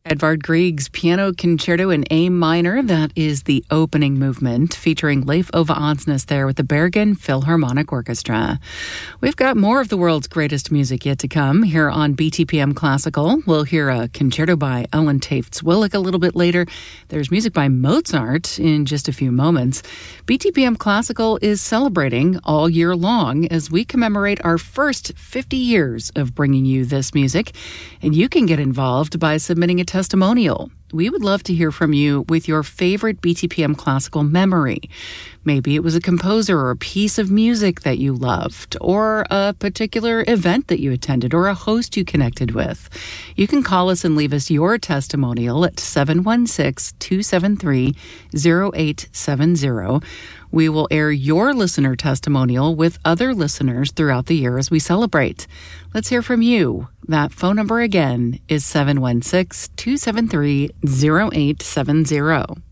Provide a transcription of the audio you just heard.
Edvard Grieg's Piano Concerto in A minor, that is the opening movement, featuring Leif Ove Andsnes there with the Bergen Philharmonic Orchestra. We've got more of the world's greatest music yet to come here on BTPM Classical. We'll hear a concerto by Ellen Taft-Zwillig a little bit later. There's music by Mozart in just a few moments. BTPM Classical is celebrating all year long as we commemorate our first 50 years of bringing you this music. And you can get involved by submitting a testimonial. We would love to hear from you with your favorite BTPM Classical memory. Maybe it was a composer or a piece of music that you loved, or a particular event that you attended, or a host you connected with. You can call us and leave us your testimonial at 716-273-0870. We will air your listener testimonial with other listeners throughout the year as we celebrate. Let's hear from you. That phone number again is 716-273-0870.